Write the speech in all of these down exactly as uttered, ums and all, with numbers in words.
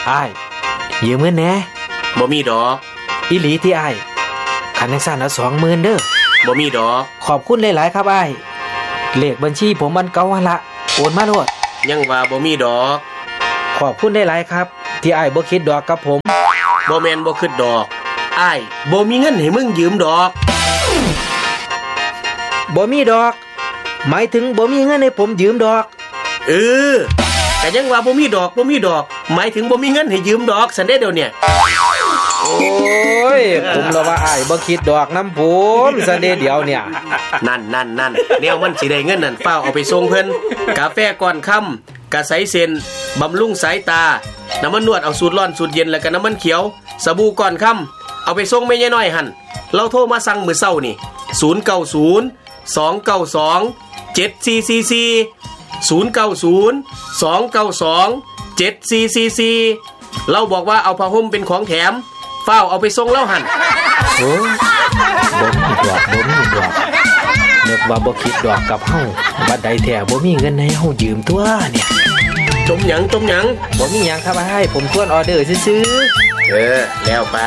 อ้ายยืมเงินแหน่บ่มีดอกอีหลีที่อ้ายคันจังซั่นเอา สองหมื่น เด้อบ่มีดอกขอบคุณหลายๆครับอ้ายเลขบัญชีผมอันเก่าหั่นล่ะโอนมาโลดยังว่าบ่มีดอกขอบคุณหลายๆครับที่อ้ายบ่คิดดอกกับผมบ่แม่นบ่คิดดอกอ้ายบ่มีเงินให้มึงยืมดอกบ่มีดอกหมายถึงบ่มีเงินให้ผมยืมดอกเออแต่ยังว่าบ่มีดอกบ่มีดอกหมายถึงบ่มีเงินให้ยืมดอกซั่นเด้เดี๋ยวเนี่ยโอ้ยผมละว่าอ้ายบ่คิดดอกนำผมซั่นเด้เดี๋ยวเนี่ยนั่นๆๆแนวมันสิได้เงินนั่นฟ้าวเอาไปส่งเพิ่นกาแฟก่อนค่ำกะใสเส้นบำรุงสายตาน้ำมันนวดเอาสูตรร้อนสูตรเย็นแล้วก็น้ำมันเขียวสบู่ก่อนค่ำเอาไปส่งแม่ยายน้อยหั่นเราโทรมาสั่งมื้อเช้านี่ศูนย์ เก้า ศูนย์ สอง เก้า สอง เจ็ด สี่ สี่ สี่ ศูนย์ เก้า ศูนย์ สอง เก้า สอง เจ็ด สี่ สี่ สี่เราบอกว่าเอาผ้าห่มเป็นของแถมฟ้าวเอาไปส่งแล้วหั่นโอ้บ่มีดอกบ่มีดอกนึกว่าบ่คิดดอกกับเฮาบัดใดแท้บ่มีเงินให้เฮายืมตัวเนี่ยจมหยังจมหยังบ่มีหยังครับอ้ายผมทวนออเดอร์ซื่อๆเออแล้วไป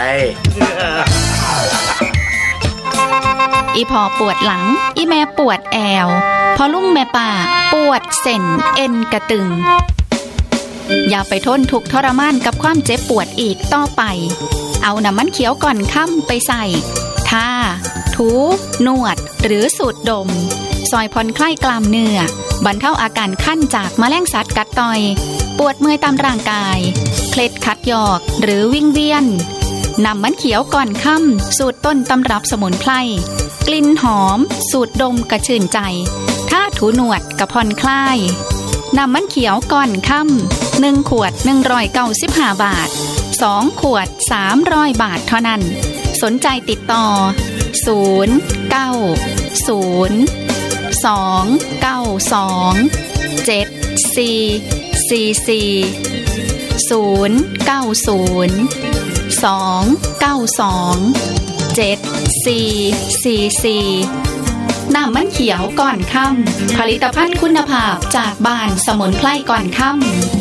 อีพ่อปวดหลังอีแม่ปวดแอวพอลุงแม่ป้าปวดเส้นเอ็นกระตึงอย่าไปทนทุกข์ทรมานกับความเจ็บปวดอีกต่อไปเอาน้ำมันเขียวก่อนค่ำไปใส่ทาถูนวดหรือสูดดมซอยผ่อนคลายกล้ามเนื้อบรรเทาอาการคั้นจากแมลงสัตว์กัดต่อยปวดเมื่อยตามร่างกายเคล็ดขัดยอกหรือวิงเวียนน้ำมันเขียวก่อนค่ำสูตรต้นตำรับสมุนไพรกลิ่นหอมสูดดมกระชื่นใจถ้าถูหนวดกระผ่อนคลายน้ำมันเขียวก่อนค่ำหนึ่งขวดหนึ่งร้อยเก้าสิบห้าบาทสองขวดสามร้อยบาทเท่านั้นสนใจติดต่อศูนย์ เก้า ศูนย์ สอง เก้า สอง เจ็ด สี่ สี่ สี่ศูนย์ เก้า ศูนย์ สอง เก้า สอง เจ็ด สี่ สี่ สี่น้ำมันเขียวก่อนค่ำผลิตภัณฑ์คุณภาพจากบ้านสมุนไพรก่อนค่ำ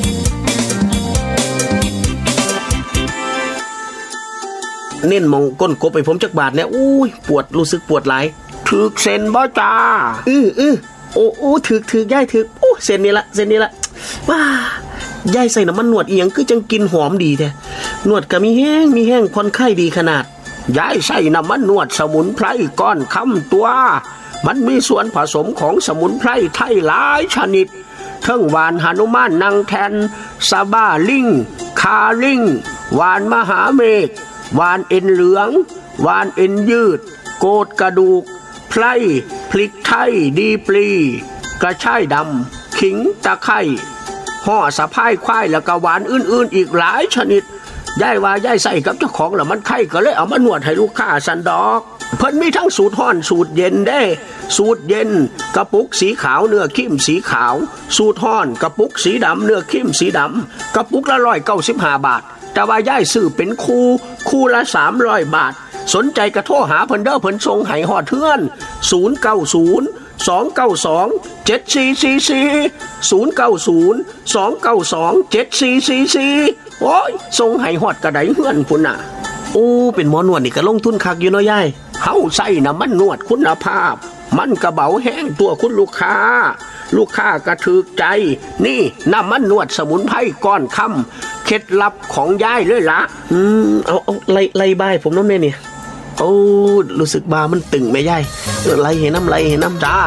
เน้นมองก้นกบไปผมจักบาทเนี่ยอุ้ยปวดรู้สึกปวดหลายถึกเส้นบ่จ้าอื้ออื้อโอ้โอ้ถึกถึกย่ายถึกโอ้เส้นนี้ละเส้นนี้ละว้าย่ายใส่น้ำมันนวดอีหยังคือจังกินหอมดีแท้นวดก็มีแห้งมีแห้งผ่อนคลายดีขนาดย่ายใส่น้ำมันนวดสมุนไพรก้อนคำตัวมันมีส่วนผสมของสมุนไพรไทยหลายชนิดทั้งหวานหนุมานนางแทนซาบ้าลิงคาลิงหวานมหาเมฆหวานเอ็นเหลืองหวานเอ็นยืดโกดกระดูกไพรพริกไทยดีปลีกระชายดำขิงตะไคร้ห่อสะพายควายแล้วก็หวานอื่นๆอีกหลายชนิดย่ายว่าย่ายใส่กับเจ้าของแล้วมันไข้ก็เลยเอามานวดให้ลูกค้าสันดอกเพิ่นมีทั้งสูตรร้อนสูตรเย็นได้สูตรเย็นกระปุกสีขาวเนื้อเข้มสีขาวสูตรร้อนกระปุกสีดำเนื้อเข้มสีดำกระปุกละหนึ่งร้อยเก้าสิบห้าบาทแต่ว่าย่ายซื้อเป็นคู่คู่ละสามร้อยบาทสนใจกระโทรหาเพิ่นเด้อเพิ่นส่งให้ฮอดเทือนศูนย์ เก้า ศูนย์ สอง เก้า สอง เจ็ด สี่ สี่ สี่ ศูนย์ เก้า ศูนย์ สอง เก้า สอง เจ็ด สี่ สี่ สี่โอ้ยส่งให้ฮอดกระไดเฮือนพุ่นน่ะโอ้เป็นหมอนวดนี่ก็ลงทุนคักอยู่เนาะยายเฮาใส่น้ำมันนวดคุณภาพมันกระเบาแห้งตัวคุณลูกค้าลูกค้าก็ถูกใจนี่น้ำมันนวดสมุนไพรก้อนค่ำเคล็ดลับของยายเลยล่ะอืมเอาเอาไล่ไล่บายผมน้ำแม่นี่โอ้รู้สึกบามันตึงแม่ยายไล่เห็นน้ำไล่เห็นน้ำจ้า